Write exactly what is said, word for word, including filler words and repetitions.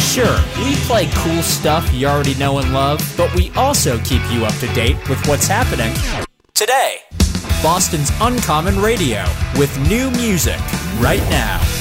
Sure, we play cool stuff you already know and love, but we also keep you up to date with what's happening today. Boston's Uncommon Radio with new music right now.